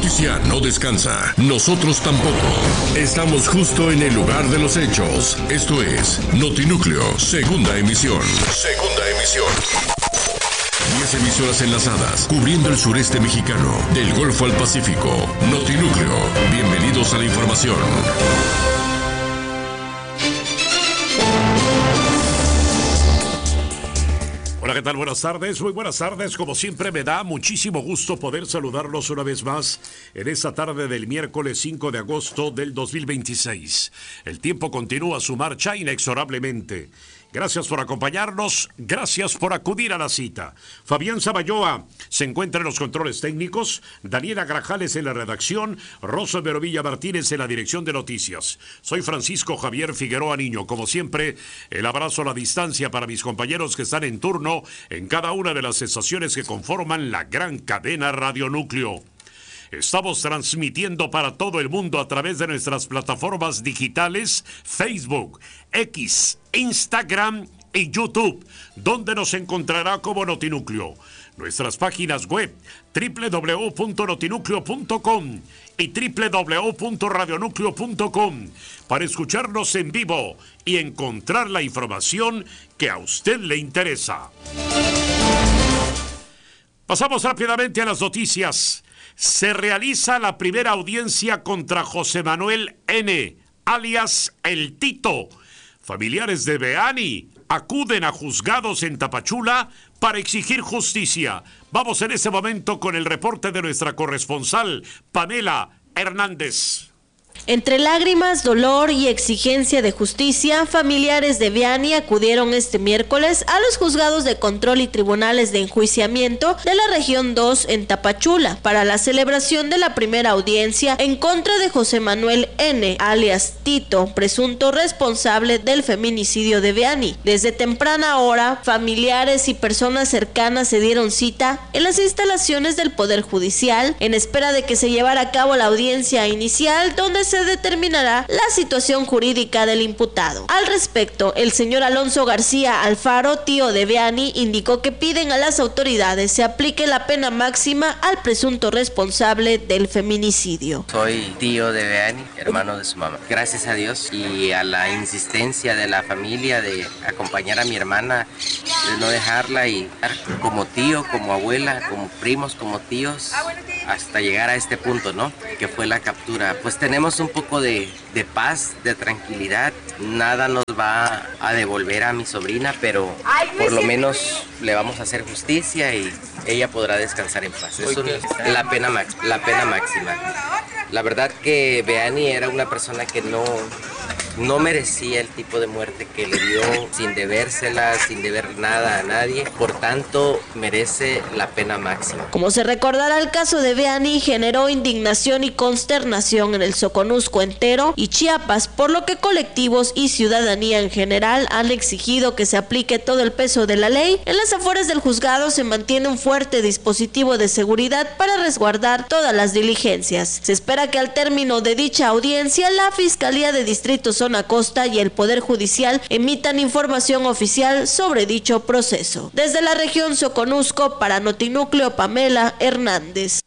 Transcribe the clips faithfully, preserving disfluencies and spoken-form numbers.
noticia no descansa. Nosotros tampoco. Estamos justo en el lugar de los hechos. Esto es Notinúcleo, segunda emisión. Segunda emisión. Diez emisoras enlazadas, cubriendo el sureste mexicano, del Golfo al Pacífico. Notinúcleo, bienvenidos a la información. Hola, ¿qué tal? Buenas tardes, muy buenas tardes. Como siempre, me da muchísimo gusto poder saludarlos una vez más en esta tarde del miércoles cinco de agosto del dos mil veintiséis. El tiempo continúa su marcha inexorablemente. Gracias por acompañarnos, gracias por acudir a la cita. Fabián Zaballoa se encuentra en los controles técnicos, Daniela Grajales en la redacción, Rosa Verovilla Martínez en la dirección de noticias. Soy Francisco Javier Figueroa Niño. Como siempre, el abrazo a la distancia para mis compañeros que están en turno en cada una de las estaciones que conforman la gran cadena Radio Núcleo. Estamos transmitiendo para todo el mundo a través de nuestras plataformas digitales Facebook, X, Instagram y YouTube, donde nos encontrará como Notinúcleo. Nuestras páginas web doble u doble u doble u punto notinúcleo punto com y doble u doble u doble u punto radionúcleo punto com para escucharnos en vivo y encontrar la información que a usted le interesa. Pasamos rápidamente a las noticias. Se realiza la primera audiencia contra José Manuel N., alias El Tito. Familiares de Beani acuden a juzgados en Tapachula para exigir justicia. Vamos en este momento con el reporte de nuestra corresponsal, Pamela Hernández. Entre lágrimas, dolor y exigencia de justicia, familiares de Beani acudieron este miércoles a los juzgados de control y tribunales de enjuiciamiento de la región dos en Tapachula para la celebración de la primera audiencia en contra de José Manuel N., alias Tito, presunto responsable del feminicidio de Beani. Desde temprana hora, familiares y personas cercanas se dieron cita en las instalaciones del Poder Judicial en espera de que se llevara a cabo la audiencia inicial, donde se determinará la situación jurídica del imputado. Al respecto, el señor Alonso García Alfaro, tío de Beani, indicó que piden a las autoridades se aplique la pena máxima al presunto responsable del feminicidio. Soy tío de Beani, hermano de su mamá. Gracias a Dios y a la insistencia de la familia de acompañar a mi hermana, de no dejarla y como tío, como abuela, como primos, como tíos, hasta llegar a este punto, ¿no? Que fue la captura. Pues tenemos un poco de, de paz, de tranquilidad. Nada nos va a devolver a mi sobrina, pero por lo menos le vamos a hacer justicia y ella podrá descansar en paz. Eso es la pena, la pena máxima. La verdad que Beani era una persona que no... no merecía el tipo de muerte que le dio, sin debérsela, sin deber nada a nadie. Por tanto, merece la pena máxima. Como se recordará, el caso de Beani generó indignación y consternación en el Soconusco entero y Chiapas, por lo que colectivos y ciudadanía en general han exigido que se aplique todo el peso de la ley. En las afueras del juzgado se mantiene un fuerte dispositivo de seguridad para resguardar todas las diligencias. Se espera que al término de dicha audiencia, la Fiscalía de Distrito Zona Costa y el Poder Judicial emitan información oficial sobre dicho proceso. Desde la región Soconusco, para Notinúcleo, Pamela Hernández.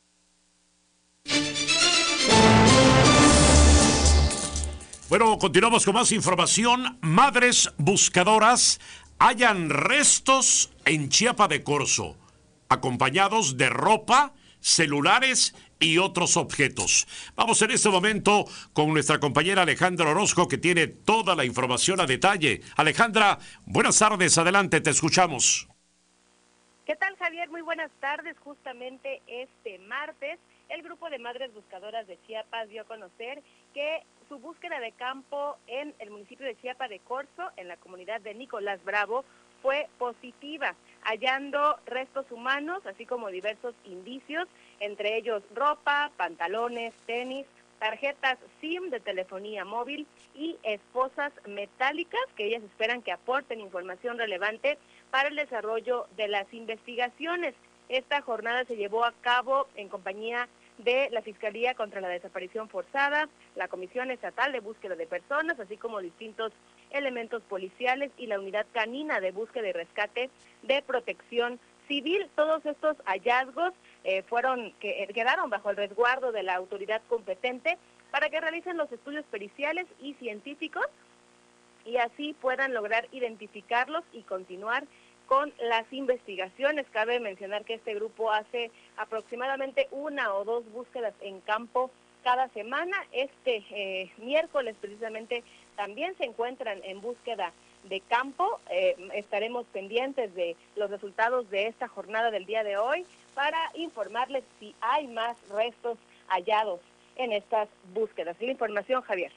Bueno, continuamos con más información. Madres buscadoras hallan restos en Chiapa de Corzo, acompañados de ropa, celulares y otros objetos. Vamos en este momento con nuestra compañera Alejandra Orozco, que tiene toda la información a detalle. Alejandra, buenas tardes, adelante, te escuchamos. ¿Qué tal, Javier? Muy buenas tardes. Justamente este martes, el grupo de Madres Buscadoras de Chiapas dio a conocer que su búsqueda de campo en el municipio de Chiapa de Corzo, en la comunidad de Nicolás Bravo, fue positiva, hallando restos humanos, así como diversos indicios, entre ellos ropa, pantalones, tenis, tarjetas SIM de telefonía móvil y esposas metálicas que ellas esperan que aporten información relevante para el desarrollo de las investigaciones. Esta jornada se llevó a cabo en compañía de la Fiscalía contra la Desaparición Forzada, la Comisión Estatal de Búsqueda de Personas, así como distintos elementos policiales y la Unidad Canina de Búsqueda y Rescate de Protección Civil. Todos estos hallazgos eh, fueron que quedaron bajo el resguardo de la autoridad competente para que realicen los estudios periciales y científicos y así puedan lograr identificarlos y continuar con las investigaciones. Cabe mencionar que este grupo hace aproximadamente una o dos búsquedas en campo cada semana. Este eh, miércoles precisamente también se encuentran en búsqueda de campo. Eh, estaremos pendientes de los resultados de esta jornada del día de hoy para informarles si hay más restos hallados en estas búsquedas. La información, Javier.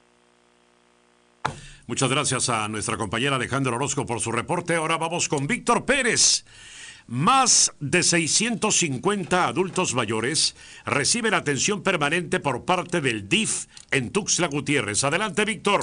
Muchas gracias a nuestra compañera Alejandra Orozco por su reporte. Ahora vamos con Víctor Pérez. Más de seiscientos cincuenta adultos mayores reciben atención permanente por parte del D I F en Tuxtla Gutiérrez. Adelante, Víctor.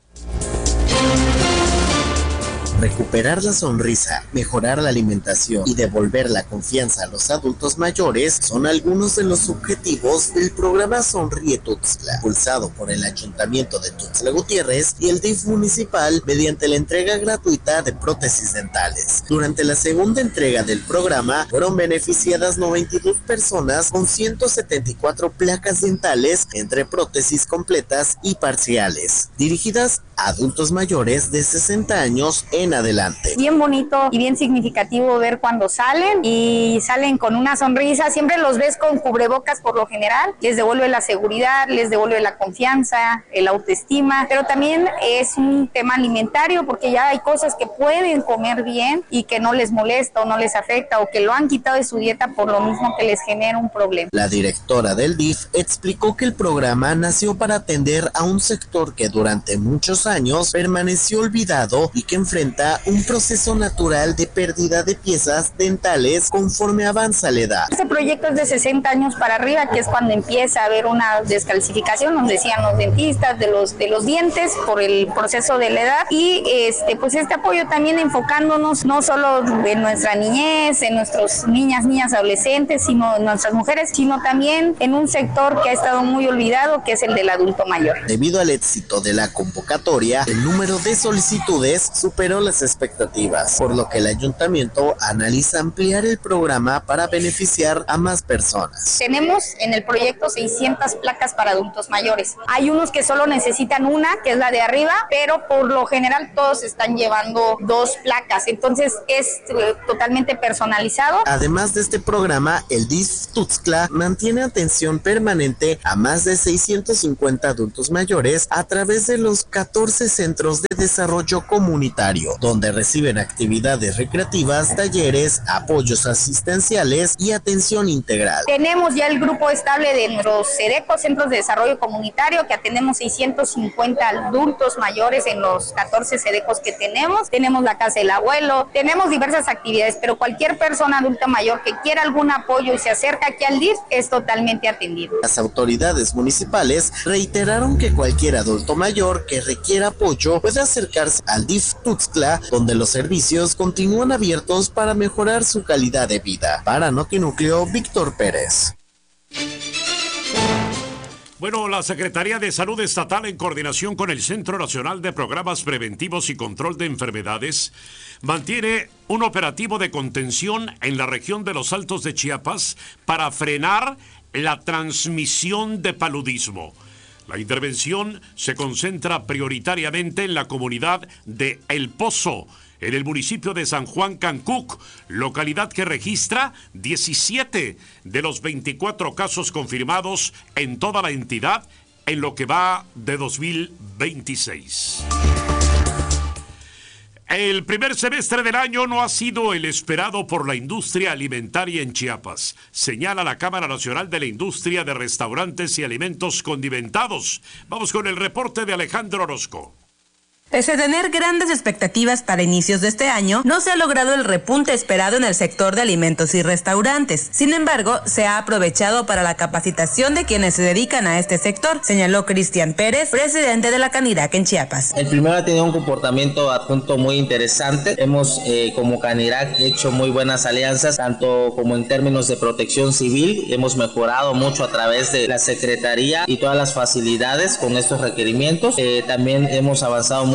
Recuperar la sonrisa, mejorar la alimentación y devolver la confianza a los adultos mayores son algunos de los objetivos del programa Sonríe Tuxtla, impulsado por el Ayuntamiento de Tuxtla Gutiérrez y el D I F municipal mediante la entrega gratuita de prótesis dentales. Durante la segunda entrega del programa fueron beneficiadas noventa y dos personas con ciento setenta y cuatro placas dentales entre prótesis completas y parciales, dirigidas a adultos mayores de sesenta años en adelante. Bien bonito y bien significativo ver cuando salen y salen con una sonrisa. Siempre los ves con cubrebocas por lo general. Les devuelve la seguridad, les devuelve la confianza, el autoestima, pero también es un tema alimentario porque ya hay cosas que pueden comer bien y que no les molesta o no les afecta o que lo han quitado de su dieta por lo mismo que les genera un problema. La directora del D I F explicó que el programa nació para atender a un sector que durante muchos años permaneció olvidado y que enfrenta un proceso natural de pérdida de piezas dentales conforme avanza la edad. Este proyecto es de sesenta años para arriba, que es cuando empieza a haber una descalcificación, nos decían los dentistas, de los de los dientes por el proceso de la edad y este pues este apoyo también enfocándonos no solo en nuestra niñez, en nuestros niñas, niñas, adolescentes, sino en nuestras mujeres, sino también en un sector que ha estado muy olvidado, que es el del adulto mayor. Debido al éxito de la convocatoria, el número de solicitudes superó las expectativas, por lo que el ayuntamiento analiza ampliar el programa para beneficiar a más personas. Tenemos en el proyecto seiscientas placas para adultos mayores. Hay unos que solo necesitan una, que es la de arriba, pero por lo general todos están llevando dos placas, entonces es eh, totalmente personalizado. Además de este programa, el D I F Tuxtla mantiene atención permanente a más de seiscientos cincuenta adultos mayores a través de los catorce centros de desarrollo comunitario, donde reciben actividades recreativas, talleres, apoyos asistenciales y atención integral. Tenemos ya el grupo estable de nuestros CEDECO, Centros de Desarrollo Comunitario, que atendemos seiscientos cincuenta adultos mayores en los catorce CEDECOs que tenemos. Tenemos la Casa del Abuelo, tenemos diversas actividades, pero cualquier persona adulta mayor que quiera algún apoyo y se acerca aquí al D I F es totalmente atendido. Las autoridades municipales reiteraron que cualquier adulto mayor que requiera apoyo puede acercarse al D I F Tuxtla, donde los servicios continúan abiertos para mejorar su calidad de vida. Para Notinúcleo, Víctor Pérez. Bueno, la Secretaría de Salud Estatal, en coordinación con el Centro Nacional de Programas Preventivos y Control de Enfermedades, mantiene un operativo de contención en la región de los Altos de Chiapas para frenar la transmisión de paludismo. La intervención se concentra prioritariamente en la comunidad de El Pozo, en el municipio de San Juan Cancuc, localidad que registra diecisiete de los veinticuatro casos confirmados en toda la entidad en lo que va de dos mil veintiséis. El primer semestre del año no ha sido el esperado por la industria alimentaria en Chiapas, señala la Cámara Nacional de la Industria de Restaurantes y Alimentos Condimentados. Vamos con el reporte de Alejandro Orozco. Pese a tener grandes expectativas para inicios de este año, no se ha logrado el repunte esperado en el sector de alimentos y restaurantes. Sin embargo, se ha aprovechado para la capacitación de quienes se dedican a este sector, señaló Cristian Pérez, presidente de la Canirac en Chiapas. El primero ha tenido un comportamiento adjunto muy interesante. Hemos, eh, como Canirac, hecho muy buenas alianzas, tanto como en términos de protección civil. Hemos mejorado mucho a través de la Secretaría y todas las facilidades con estos requerimientos. Eh, también hemos avanzado mucho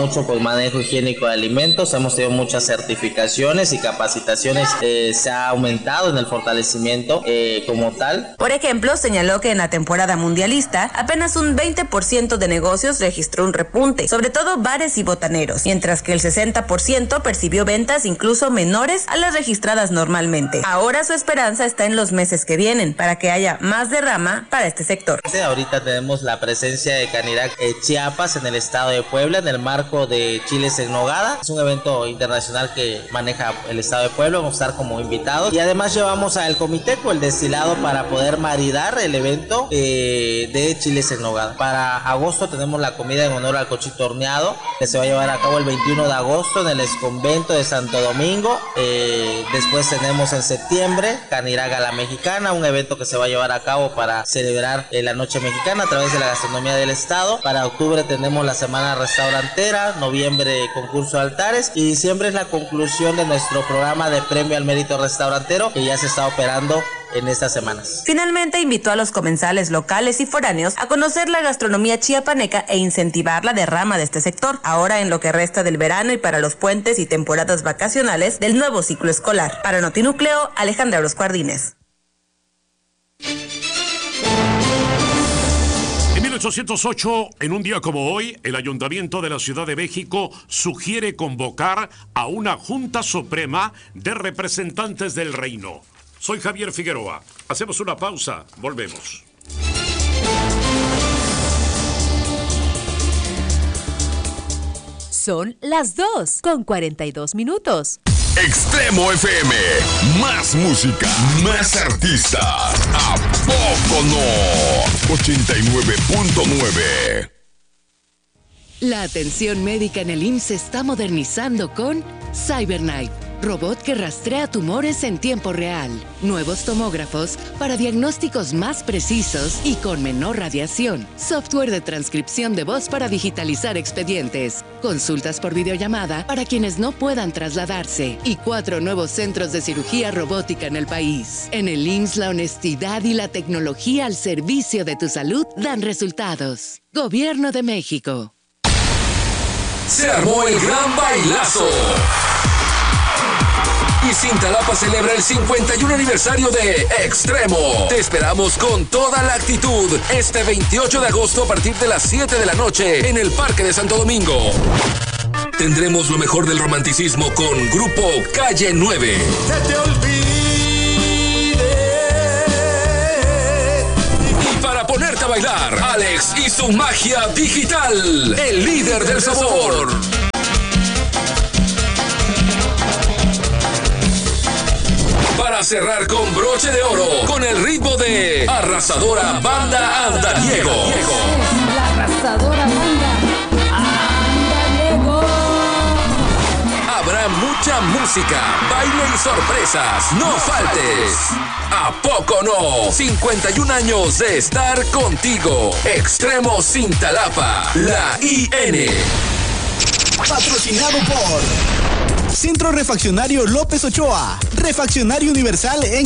mucho pues manejo higiénico de alimentos, hemos tenido muchas certificaciones y capacitaciones, eh, se ha aumentado en el fortalecimiento eh, como tal. Por ejemplo, señaló que en la temporada mundialista apenas un veinte por ciento de negocios registró un repunte, sobre todo bares y botaneros, mientras que el sesenta por ciento percibió ventas incluso menores a las registradas normalmente. Ahora su esperanza está en los meses que vienen, para que haya más derrama para este sector. Ahorita tenemos la presencia de Canirac eh, Chiapas en el estado de Puebla, en el marco de Chiles en Nogada. Es un evento internacional que maneja el estado de Puebla, vamos a estar como invitados. Y además llevamos al Comiteco, el destilado, para poder maridar el evento eh, de Chiles en Nogada. Para agosto tenemos la comida en honor al cochito horneado, que se va a llevar a cabo el veintiuno de agosto en el exconvento de Santo Domingo. Eh, después tenemos en septiembre Canirac a la Mexicana, un evento que se va a llevar a cabo para celebrar eh, la noche mexicana a través de la gastronomía del estado. Para octubre tenemos la semana restaurantera, noviembre concurso de altares y diciembre es la conclusión de nuestro programa de premio al mérito restaurantero que ya se está operando en estas semanas. Finalmente invitó a los comensales locales y foráneos a conocer la gastronomía chiapaneca e incentivar la derrama de este sector, ahora en lo que resta del verano y para los puentes y temporadas vacacionales del nuevo ciclo escolar. Para Notinúcleo, Alejandra Orozco Ardínez. En mil ochocientos ocho, en un día como hoy, el Ayuntamiento de la Ciudad de México sugiere convocar a una Junta Suprema de Representantes del Reino. Soy Javier Figueroa. Hacemos una pausa. Volvemos. Son las dos con cuarenta y dos minutos. Extremo F M. Más música, más artistas. ¿A poco no? ochenta y nueve punto nueve. La atención médica en el I M S S se está modernizando con CyberKnife, robot que rastrea tumores en tiempo real. Nuevos tomógrafos para diagnósticos más precisos y con menor radiación. Software de transcripción de voz para digitalizar expedientes. Consultas por videollamada para quienes no puedan trasladarse. Y cuatro nuevos centros de cirugía robótica en el país. En el I M S S la honestidad y la tecnología al servicio de tu salud dan resultados. Gobierno de México. Se armó el gran bailazo. Y Cintalapa celebra el cincuenta y uno aniversario de Extremo. Te esperamos con toda la actitud este veintiocho de agosto a partir de las siete de la noche en el Parque de Santo Domingo. Tendremos lo mejor del romanticismo con Grupo Calle nueve. Se te olvide. Y para ponerte a bailar, Alex y su magia digital, el líder del sabor. Para cerrar con broche de oro, con el ritmo de Arrasadora Banda Andariego. La arrasadora banda Andariego. Habrá mucha música, baile y sorpresas. No faltes. ¿A poco no? cincuenta y un años de estar contigo. Extremo Cintalapa, la I N. Patrocinado por Centro Refaccionario López Ochoa, Refaccionario Universal en